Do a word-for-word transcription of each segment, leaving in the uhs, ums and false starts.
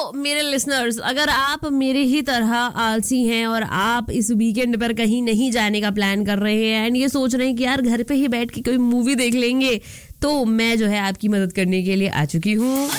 मेरे लिसनर्स, अगर आप मेरे ही तरह आलसी हैं और आप इस वीकेंड पर कहीं नहीं जाने का प्लान कर रहे हैं एंड ये सोच रहे हैं कि यार घर पे ही बैठ के कोई मूवी देख लेंगे, तो मैं जो है आपकी मदद करने के लिए आ चुकी हूँ।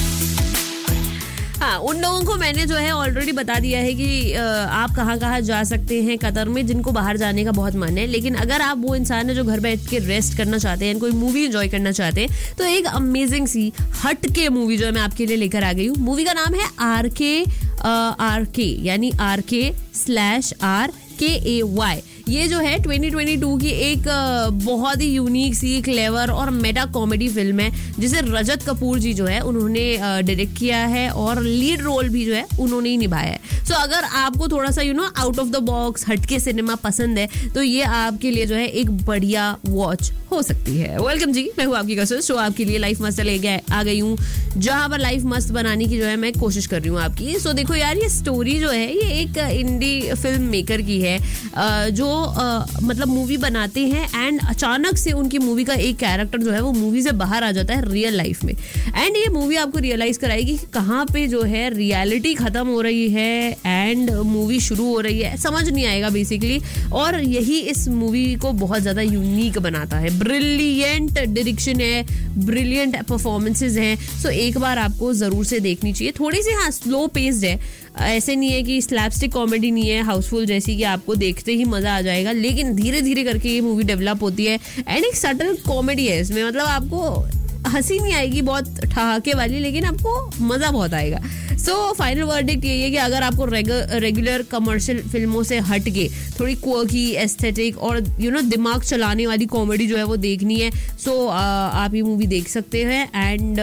हाँ, उन लोगों को मैंने जो है ऑलरेडी बता दिया है कि आप कहाँ कहाँ जा सकते हैं कतर में, जिनको बाहर जाने का बहुत मन है। लेकिन अगर आप वो इंसान है जो घर बैठ के रेस्ट करना चाहते हैं, कोई मूवी एंजॉय करना चाहते हैं, तो एक अमेजिंग सी हट के मूवी जो है मैं आपके लिए लेकर आ गई हूँ। मूवी का नाम है आर के आर के यानी आर के स्लैश आर के ए वाई। ये जो है ट्वेंटी ट्वेंटी टू की एक बहुत ही यूनिक सी क्लेवर और मेटा कॉमेडी फिल्म है, जिसे रजत कपूर जी जो है उन्होंने डायरेक्ट किया है और लीड रोल भी जो है उन्होंने ही निभाया है। सो so, अगर आपको थोड़ा सा you know out of the box हटके सिनेमा पसंद है तो ये आपके लिए जो है एक बढ़िया वॉच हो सकती है। वेलकम जी, मैं हूँ आपकी कसर, शो आपके लिए लाइफ मस्त ले गया आ गई हूँ, जहाँ पर लाइफ मस्त बनाने की जो है मैं कोशिश कर रही हूँ आपकी। सो so, देखो यार, ये स्टोरी जो है ये एक इंडी फिल्म मेकर की है, जो Uh, मतलब मूवी बनाते हैं एंड अचानक से उनकी मूवी का एक कैरेक्टर जो है वो मूवी से बाहर आ जाता है रियल लाइफ में। एंड ये मूवी आपको रियलाइज कराएगी कि कहाँ पे जो है रियलिटी खत्म हो रही है एंड मूवी शुरू हो रही है, समझ नहीं आएगा बेसिकली। और यही इस मूवी को बहुत ज्यादा यूनिक बनाता है। ब्रिलियंट डायरेक्शन है, ब्रिलियंट परफॉर्मेंसेज हैं। सो so, एक बार आपको जरूर से देखनी चाहिए। थोड़ी सी हाँ स्लो पेस्ड है, ऐसे नहीं है कि स्लैपस्टिक कॉमेडी नहीं है हाउसफुल जैसी कि आपको देखते ही मजा आ जाएगा, लेकिन धीरे धीरे करके ये मूवी डेवलप होती है एंड एक सटल कॉमेडी है इसमें। मतलब आपको हंसी नहीं आएगी बहुत ठहाके वाली, लेकिन आपको मजा बहुत आएगा। सो फाइनल वर्डिक्ट यही है कि अगर आपको रेगुलर कमर्शियल फिल्मों से हट के थोड़ी क्वर्की एस्थेटिक और यू नो दिमाग चलाने वाली कॉमेडी जो है वो देखनी है, सो so, आप ये मूवी देख सकते हैं। एंड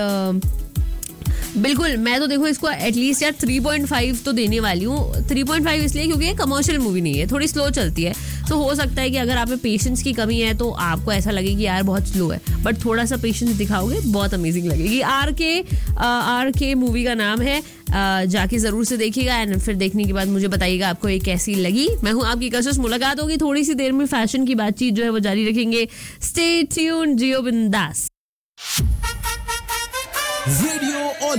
बिल्कुल, मैं तो देखो इसको एटलीस्ट यार थ्री पॉइंट फाइव तो देने वाली हूँ। थ्री पॉइंट फाइव इसलिए क्योंकि ये कमर्शियल मूवी नहीं है, थोड़ी स्लो चलती है। तो हो सकता है कि अगर आप में पेशेंस की कमी है तो आपको ऐसा लगे कि यार बहुत स्लो है, बट थोड़ा सा पेशेंस दिखाओगे बहुत अमेजिंग लगेगी। आर के आर के मूवी का नाम है, आ, जाके जरूर से देखिएगा एंड फिर देखने के बाद मुझे बताइएगा आपको ये कैसी लगी। मैं हूँ आपकी कशिश, मुलाकात होगी थोड़ी सी देर में, फैशन की बातचीत जो है वो जारी रखेंगे। स्टे ट्यून्ड, जियो बिंदास।